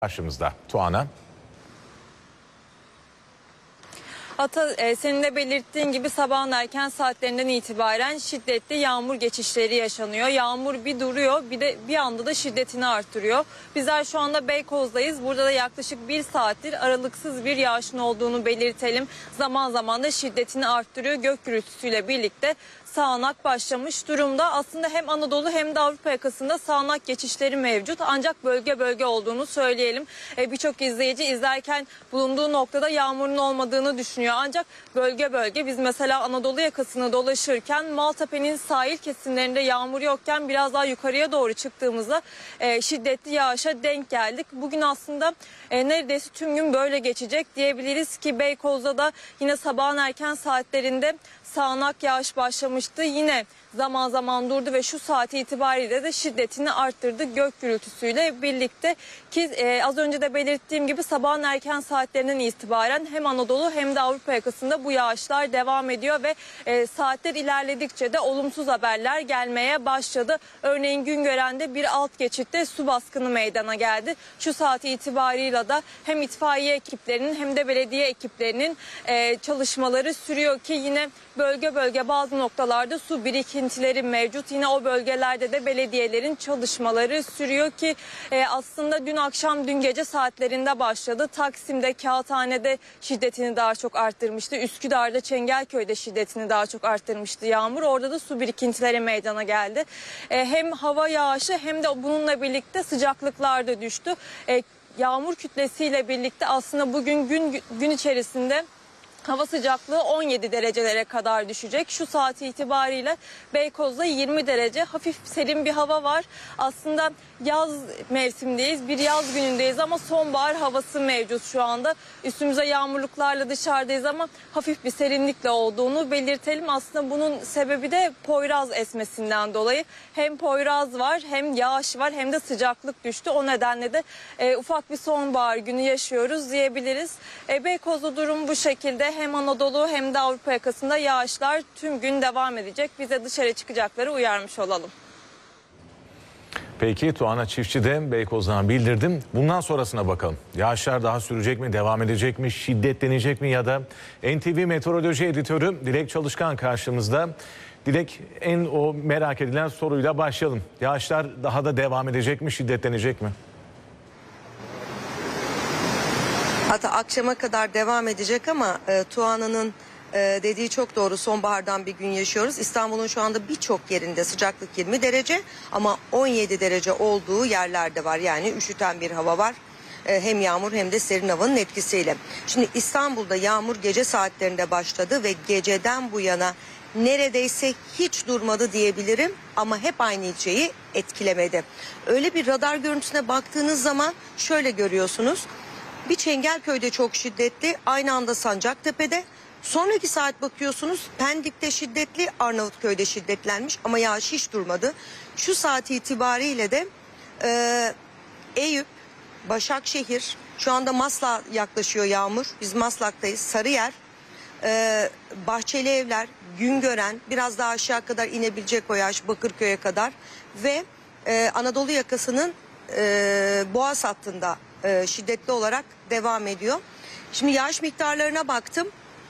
Karşımızda Tuana. Senin de belirttiğin gibi sabahın erken saatlerinden itibaren şiddetli yağmur geçişleri yaşanıyor. Yağmur bir duruyor, bir anda da şiddetini artırıyor. Bizler şu anda Beykoz'dayız. Burada da yaklaşık bir saattir aralıksız bir yağışın olduğunu belirtelim. Zaman zaman da şiddetini arttırıyor. Gök gürültüsüyle birlikte sağanak başlamış durumda. Aslında hem Anadolu hem de Avrupa yakasında sağanak geçişleri mevcut. Ancak bölge bölge olduğunu söyleyelim. Birçok izleyici izlerken bulunduğu noktada yağmurun olmadığını düşünüyor. Ancak bölge bölge biz mesela Anadolu yakasını dolaşırken Maltepe'nin sahil kesimlerinde yağmur yokken biraz daha yukarıya doğru çıktığımızda şiddetli yağışa denk geldik. Bugün aslında neredeyse tüm gün böyle geçecek diyebiliriz ki Beykoz'da da yine sabahın erken saatlerinde sağanak yağış başlamıştı. Yine zaman zaman durdu ve şu saat itibariyle de şiddetini arttırdı gök gürültüsüyle birlikte. Ki az önce de belirttiğim gibi sabahın erken saatlerinden itibaren hem Anadolu hem de Avrupa yakasında bu yağışlar devam ediyor ve saatler ilerledikçe de olumsuz haberler gelmeye başladı. Örneğin Güngören'de bir alt geçitte su baskını meydana geldi. Şu saat itibarıyla da hem itfaiye ekiplerinin hem de belediye ekiplerinin çalışmaları sürüyor ki yine bölge bölge bazı noktalarda su birikintileri mevcut. Yine o bölgelerde de belediyelerin çalışmaları sürüyor ki aslında dün gece saatlerinde başladı. Taksim'de, Kağıthane'de şiddetini daha çok arttırmıştı. Üsküdar'da, Çengelköy'de şiddetini daha çok arttırmıştı yağmur. Orada da su birikintileri meydana geldi. Hem hava yağışı hem de bununla birlikte sıcaklıklar da düştü. Yağmur kütlesiyle birlikte aslında bugün gün içerisinde hava sıcaklığı 17 derecelere kadar düşecek. Şu saat itibariyle Beykoz'da 20 derece, hafif serin bir hava var. Aslında yaz mevsimdeyiz, bir yaz günündeyiz ama sonbahar havası mevcut şu anda. Üstümüze yağmurluklarla dışarıdayız ama hafif bir serinlikle olduğunu belirtelim. Aslında bunun sebebi de Poyraz esmesinden dolayı. Hem Poyraz var, hem yağış var, hem de sıcaklık düştü. O nedenle de ufak bir sonbahar günü yaşıyoruz diyebiliriz. Beykoz'da durum bu şekilde. Hem Anadolu hem de Avrupa yakasında yağışlar tüm gün devam edecek. Bize dışarı çıkacakları uyarmış olalım. Peki Tuana Çiftçi de Beykoz'dan bildirdim. Bundan sonrasına bakalım. Yağışlar daha sürecek mi, devam edecek mi, şiddetlenecek mi ya da NTV Meteoroloji Editörü Dilek Çalışkan karşımızda. Dilek, en o merak edilen soruyla başlayalım. Yağışlar daha da devam edecek mi, şiddetlenecek mi? Hatta akşama kadar devam edecek ama Tuana'nın dediği çok doğru, sonbahardan bir gün yaşıyoruz. İstanbul'un şu anda birçok yerinde sıcaklık 20 derece ama 17 derece olduğu yerlerde var. Yani üşüten bir hava var. Hem yağmur hem de serin havanın etkisiyle. Şimdi İstanbul'da yağmur gece saatlerinde başladı ve geceden bu yana neredeyse hiç durmadı diyebilirim ama hep aynı ilçeyi etkilemedi. Öyle bir radar görüntüsüne baktığınız zaman şöyle görüyorsunuz. Bir Çengelköy'de çok şiddetli, aynı anda Sancaktepe'de. Sonraki saat bakıyorsunuz Pendik'te şiddetli, Arnavutköy'de şiddetlenmiş ama yağış hiç durmadı. Şu saat itibariyle de Eyüp, Başakşehir, şu anda Maslak'a yaklaşıyor yağmur. Biz Maslak'tayız. Sarıyer, Bahçelievler, Güngören, biraz daha aşağı kadar inebilecek o yağış Bakırköy'e kadar ve Anadolu yakasının Boğaz hattında şiddetli olarak devam ediyor. Şimdi yağış miktarlarına baktım.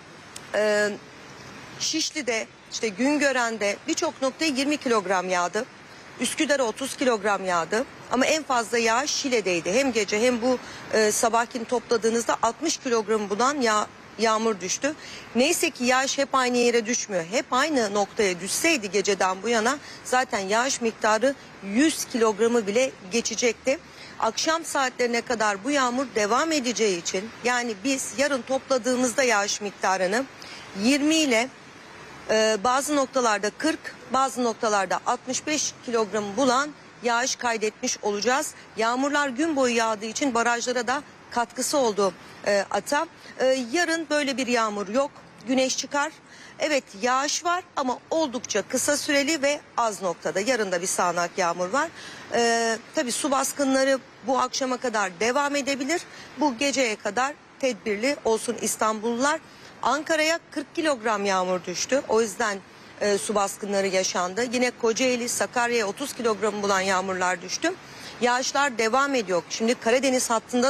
Şişli'de, işte Güngören'de birçok noktaya 20 kilogram yağdı. Üsküdar'a 30 kilogram yağdı. Ama en fazla yağış Şile'deydi. Hem gece hem bu sabahkin topladığınızda 60 kilogram bulan yağmur düştü. Neyse ki yağış hep aynı yere düşmüyor. Hep aynı noktaya düşseydi geceden bu yana zaten yağış miktarı 100 kilogramı bile geçecekti. Akşam saatlerine kadar bu yağmur devam edeceği için yani biz yarın topladığımızda yağış miktarını 20 ile bazı noktalarda 40, bazı noktalarda 65 kilogram bulan yağış kaydetmiş olacağız. Yağmurlar gün boyu yağdığı için barajlara da katkısı oldu ata. Yarın böyle bir yağmur yok. Güneş çıkar. Evet, yağış var ama oldukça kısa süreli ve az noktada. Yarın da bir sağanak yağmur var. Tabii su baskınları bu akşama kadar devam edebilir. Bu geceye kadar tedbirli olsun İstanbullular. Ankara'ya 40 kilogram yağmur düştü. O yüzden su baskınları yaşandı. Yine Kocaeli, Sakarya'ya 30 kilogram bulan yağmurlar düştü. Yağışlar devam ediyor. Şimdi Karadeniz hattında